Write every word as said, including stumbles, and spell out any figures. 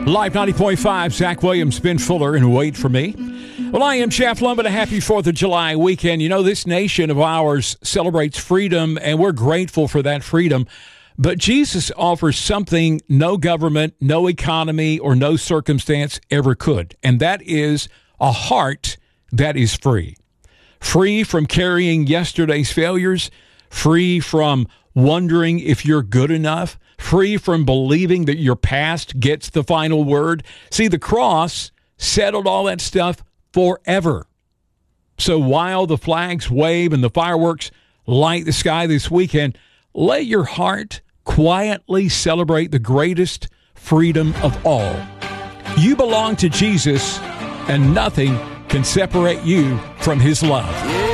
Live ninety point five, Zach Williams, Ben Fuller, and Wait For Me. Well, I am Jeff Lum, and a happy fourth of July weekend. You know, this nation of ours celebrates freedom, and we're grateful for that freedom. But Jesus offers something no government, no economy, or no circumstance ever could, and that is a heart that is free. Free from carrying yesterday's failures, free from wondering if you're good enough, free from believing that your past gets the final word. See, the cross settled all that stuff forever. So while the flags wave and the fireworks light the sky this weekend, let your heart quietly celebrate the greatest freedom of all. You belong to Jesus, and nothing can separate you from his love.